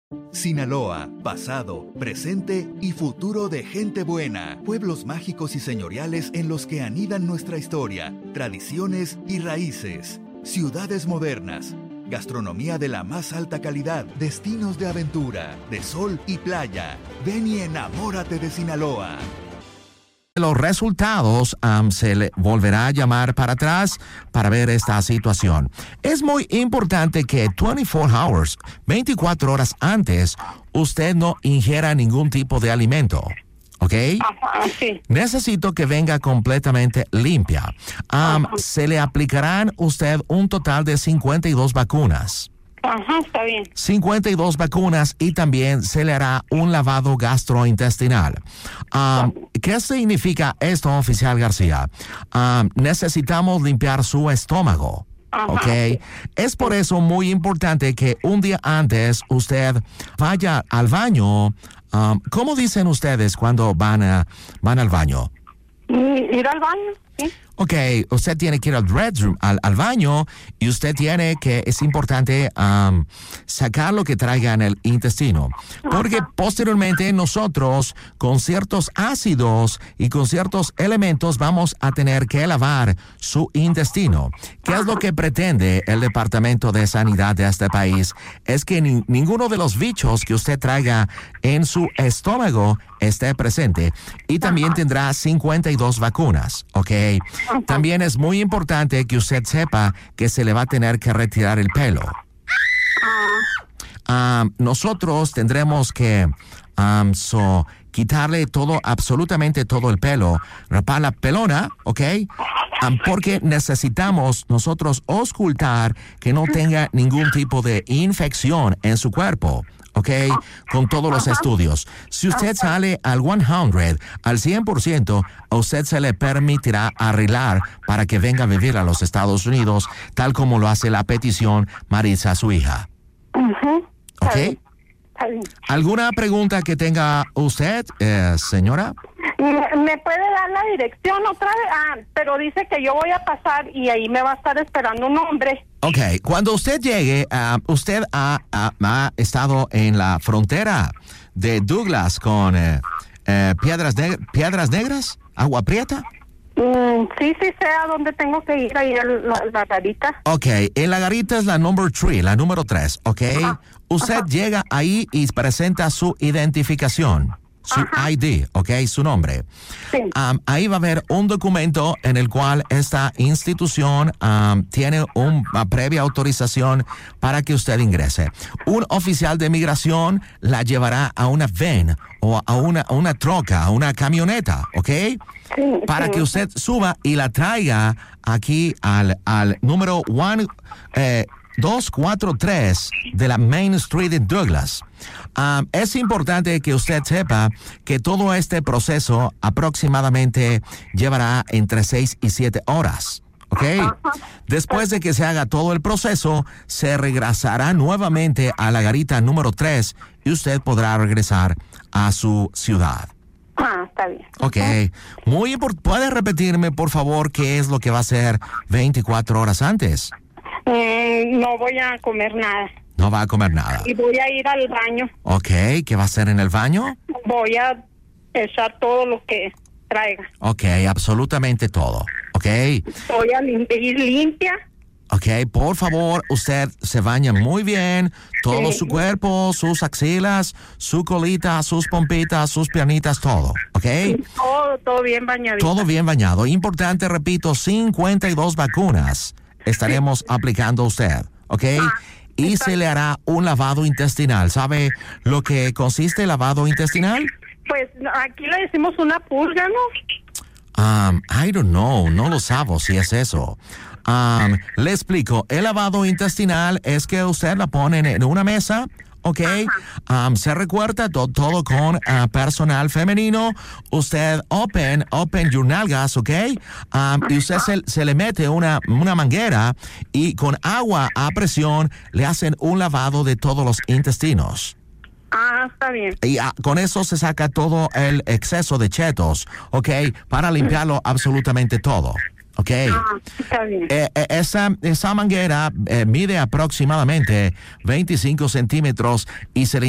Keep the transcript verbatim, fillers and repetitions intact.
Sinaloa, pasado, presente y futuro de gente buena. Pueblos mágicos y señoriales en los que anidan nuestra historia, tradiciones y raíces. Ciudades modernas. Gastronomía de la más alta calidad. Destinos de aventura, de sol y playa. Ven y enamórate de Sinaloa. Los resultados um, se le volverá a llamar para atrás para ver esta situación. Es muy importante que veinticuatro hours, veinticuatro horas antes, usted no ingiera ningún tipo de alimento. ¿Ok? Ajá, sí. Necesito que venga completamente limpia. Um, se le aplicarán usted un total de cincuenta y dos vacunas. Ajá, está bien. cincuenta y dos vacunas y también se le hará un lavado gastrointestinal. Um, ¿Qué significa esto, oficial García? Um, necesitamos limpiar su estómago. Ajá. ¿Ok? Es por eso muy importante que un día antes usted vaya al baño. Um, ¿Cómo dicen ustedes cuando van, a, van al baño? Ir al baño, sí. Ok, usted tiene que ir al restroom, al, al baño, y usted tiene que, es importante um, sacar lo que traiga en el intestino. Porque Ajá. posteriormente nosotros, con ciertos ácidos y con ciertos elementos, vamos a tener que lavar su intestino. ¿Qué es lo que pretende el Departamento de Sanidad de este país? Es que ni, ninguno de los bichos que usted traiga en su estómago esté presente. Y también tendrá cincuenta y dos vacunas, ¿ok? También es muy importante que usted sepa que se le va a tener que retirar el pelo. Um, nosotros tendremos que um, so, quitarle todo, absolutamente todo el pelo, rapar la pelona, ¿ok? Um, porque necesitamos nosotros auscultar que no tenga ningún tipo de infección en su cuerpo. ¿Ok? Con todos los estudios. Si usted sale al cien, al cien por ciento, a usted se le permitirá arreglar para que venga a vivir a los Estados Unidos, tal como lo hace la petición Marisa, su hija. Uh-huh. ¿Ok? Está bien. Está bien. ¿Alguna pregunta que tenga usted, eh, señora? ¿Me, ¿Me puede dar la dirección otra vez? Ah, pero dice que yo voy a pasar y ahí me va a estar esperando un hombre. Ok, cuando usted llegue, uh, usted ha, ha, ha estado en la frontera de Douglas con eh, eh, Piedras, Neg- Piedras Negras, Agua Prieta. Mm, sí, sí sé a dónde tengo que ir, ahí a la, la garita. Ok, en la garita es la number three, la número tres, ok. Ajá. Usted Ajá. llega ahí y presenta su identificación. Su Ajá. I D, ¿ok? Su nombre. Sí. Um, ahí va a haber un documento en el cual esta institución um, tiene una previa autorización para que usted ingrese. Un oficial de migración la llevará a una van o a una, a una troca, a una camioneta, ¿ok? Sí, Para sí. que usted suba y la traiga aquí al, al número one, eh, dos cuatro tres de la Main Street en Douglas. Um, es importante que usted sepa que todo este proceso aproximadamente llevará entre seis y siete horas. ¿Ok? Después de que se haga todo el proceso, se regresará nuevamente a la garita número tres y usted podrá regresar a su ciudad. Ah, está bien. Ok. Muy importante. ¿Puede repetirme, por favor, qué es lo que va a hacer veinticuatro horas antes? Eh, no voy a comer nada. No va a comer nada. Y voy a ir al baño. Ok. ¿Qué va a hacer en el baño? Voy a echar todo lo que traiga. Ok, absolutamente todo. Ok. Voy a lim- ir limpia. Ok, por favor, usted se baña muy bien, todo Sí. su cuerpo, sus axilas, su colita, sus pompitas, sus piernitas, todo. Ok. Todo, todo bien bañadito. Todo bien bañado. Importante, repito, cincuenta y dos vacunas estaremos aplicando a usted. Ok. Y se le hará un lavado intestinal. ¿Sabe lo que consiste el lavado intestinal? Pues aquí le decimos una pulga, ¿no? Um, I don't know, no lo sabo si es eso. Um, le explico, el lavado intestinal es que usted la pone en una mesa, ¿ok? Um, se recuerda to- todo con uh, personal femenino. Usted open, open your nalgas, ¿ok? Um, y usted se, se le mete una, una manguera y con agua a presión le hacen un lavado de todos los intestinos. Ah, está bien. Y ah, con eso se saca todo el exceso de chetos, ¿ok? Para limpiarlo absolutamente todo, ¿ok? Ah, está bien. Eh, eh, esa, esa manguera eh, mide aproximadamente veinticinco centímetros y se le